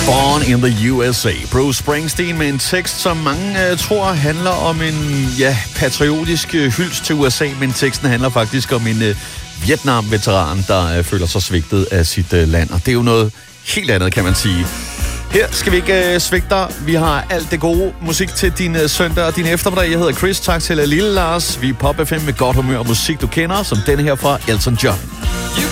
Born in the USA. Bruce Springsteen med en tekst, som mange tror handler om en patriotisk hyldest til USA, men teksten handler faktisk om en Vietnam-veteran, der føler sig svigtet af sit land. Og det er jo noget helt andet, kan man sige. Her skal vi ikke svigte dig. Vi har alt det gode musik til din søndag og din eftermiddag. Jeg hedder Chris. Tak til Lille Lars. Vi er Pop FM med godt humør og musik, du kender, som denne her fra Elton John.